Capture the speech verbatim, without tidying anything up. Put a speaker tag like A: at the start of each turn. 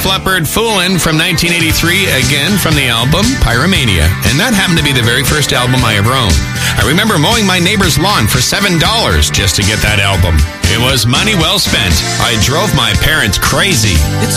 A: Leppard, Foolin' from nineteen eighty-three, again from the album Pyromania. And that happened to be the very first album I ever owned. I remember mowing my neighbor's lawn for seven dollars just to get that album. It was money well spent. I drove my parents crazy.
B: It's